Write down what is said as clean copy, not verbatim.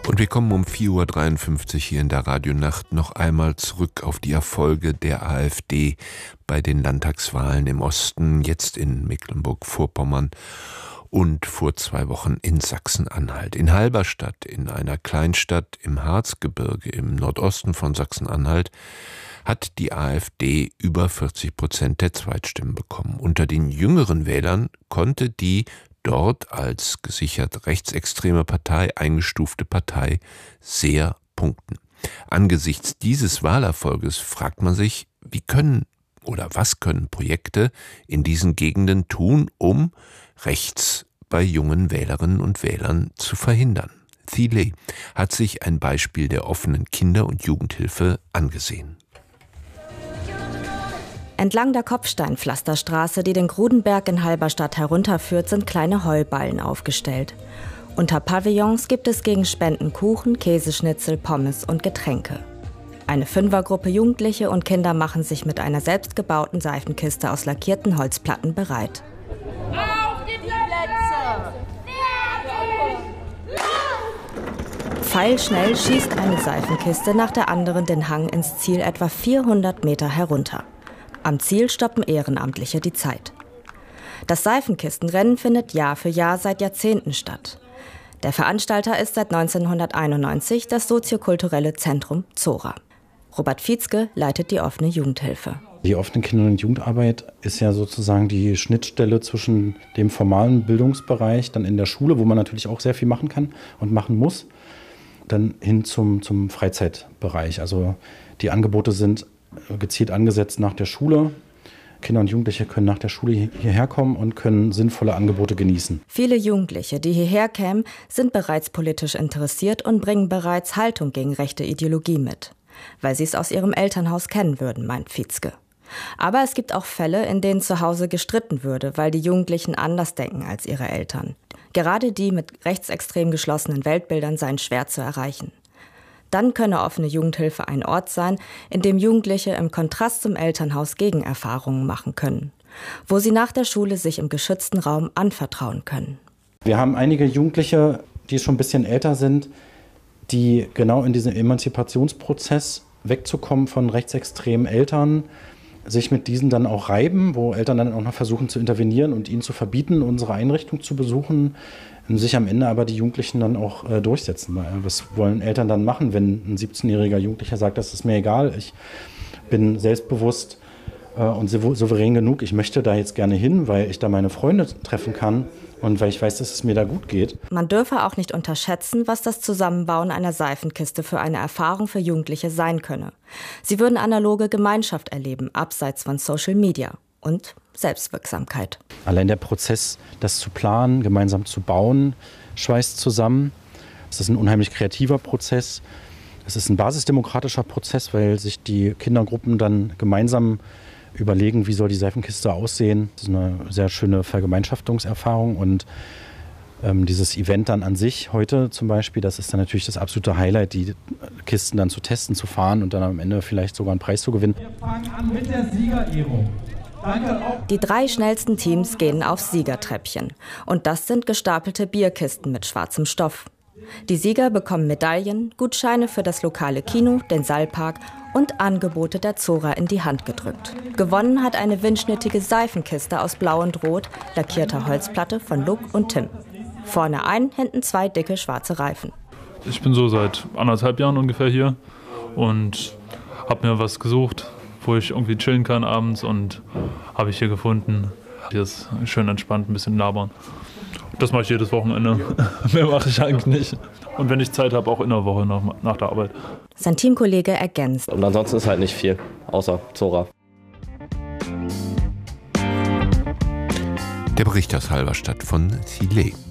Und wir kommen um 4:53 Uhr hier in der Radionacht noch einmal zurück auf die Erfolge der AfD bei den Landtagswahlen im Osten, jetzt in Mecklenburg-Vorpommern und vor 2 Wochen in Sachsen-Anhalt. In Halberstadt, in einer Kleinstadt im Harzgebirge im Nordosten von Sachsen-Anhalt, hat die AfD über 40% der Zweitstimmen bekommen. Unter den jüngeren Wählern konnte die dort als gesichert rechtsextreme Partei eingestufte Partei sehr punkten. Angesichts dieses Wahlerfolges fragt man sich, was können Projekte in diesen Gegenden tun, um rechts bei jungen Wählerinnen und Wählern zu verhindern? Thiele hat sich ein Beispiel der offenen Kinder- und Jugendhilfe angesehen. Entlang der Kopfsteinpflasterstraße, die den Grudenberg in Halberstadt herunterführt, sind kleine Heuballen aufgestellt. Unter Pavillons gibt es gegen Spenden Kuchen, Käseschnitzel, Pommes und Getränke. Eine Fünfergruppe Jugendliche und Kinder machen sich mit einer selbstgebauten Seifenkiste aus lackierten Holzplatten bereit. Auf die Plätze! Pfeilschnell schießt eine Seifenkiste nach der anderen den Hang ins Ziel etwa 400 Meter herunter. Am Ziel stoppen Ehrenamtliche die Zeit. Das Seifenkistenrennen findet Jahr für Jahr seit Jahrzehnten statt. Der Veranstalter ist seit 1991 das soziokulturelle Zentrum Zora. Robert Vietzke leitet die offene Jugendhilfe. Die offene Kinder- und Jugendarbeit ist ja sozusagen die Schnittstelle zwischen dem formalen Bildungsbereich, dann in der Schule, wo man natürlich auch sehr viel machen kann und machen muss, dann hin zum Freizeitbereich. Also die Angebote sind gezielt angesetzt nach der Schule. Kinder und Jugendliche können nach der Schule hierher kommen und können sinnvolle Angebote genießen. Viele Jugendliche, die hierher kämen, sind bereits politisch interessiert und bringen bereits Haltung gegen rechte Ideologie mit, weil sie es aus ihrem Elternhaus kennen würden, meint Vietzke. Aber es gibt auch Fälle, in denen zu Hause gestritten würde, weil die Jugendlichen anders denken als ihre Eltern. Gerade die mit rechtsextrem geschlossenen Weltbildern seien schwer zu erreichen. Dann könne offene Jugendhilfe ein Ort sein, in dem Jugendliche im Kontrast zum Elternhaus Gegenerfahrungen machen können, wo sie nach der Schule sich im geschützten Raum anvertrauen können. Wir haben einige Jugendliche, die schon ein bisschen älter sind, die genau in diesem Emanzipationsprozess wegzukommen von rechtsextremen Eltern, sich mit diesen dann auch reiben, wo Eltern dann auch noch versuchen zu intervenieren und ihnen zu verbieten, unsere Einrichtung zu besuchen, sich am Ende aber die Jugendlichen dann auch durchsetzen. Was wollen Eltern dann machen, wenn ein 17-jähriger Jugendlicher sagt, das ist mir egal, ich bin selbstbewusst und souverän genug, ich möchte da jetzt gerne hin, weil ich da meine Freunde treffen kann und weil ich weiß, dass es mir da gut geht. Man dürfe auch nicht unterschätzen, was das Zusammenbauen einer Seifenkiste für eine Erfahrung für Jugendliche sein könne. Sie würden analoge Gemeinschaft erleben, abseits von Social Media. Und Selbstwirksamkeit. Allein der Prozess, das zu planen, gemeinsam zu bauen, schweißt zusammen. Es ist ein unheimlich kreativer Prozess. Es ist ein basisdemokratischer Prozess, weil sich die Kindergruppen dann gemeinsam überlegen, wie soll die Seifenkiste aussehen. Das ist eine sehr schöne Vergemeinschaftungserfahrung und dieses Event dann an sich heute zum Beispiel, das ist dann natürlich das absolute Highlight, die Kisten dann zu testen, zu fahren und dann am Ende vielleicht sogar einen Preis zu gewinnen. Wir fangen an mit der Siegerehrung. Die 3 schnellsten Teams gehen aufs Siegertreppchen. Und das sind gestapelte Bierkisten mit schwarzem Stoff. Die Sieger bekommen Medaillen, Gutscheine für das lokale Kino, den Saalpark und Angebote der Zora in die Hand gedrückt. Gewonnen hat eine windschnittige Seifenkiste aus Blau und Rot, lackierter Holzplatte von Luc und Tim. Vorne ein, hinten 2 dicke schwarze Reifen. Ich bin so seit 1,5 Jahren ungefähr hier und habe mir was gesucht, wo ich irgendwie chillen kann abends und habe ich hier gefunden. Hier ist schön entspannt, ein bisschen labern. Das mache ich jedes Wochenende. Mehr mache ich eigentlich nicht. Und wenn ich Zeit habe, auch in der Woche nach der Arbeit. Sein Teamkollege ergänzt. Und ansonsten ist halt nicht viel, außer Zora. Der Bericht aus Halberstadt von Thiele.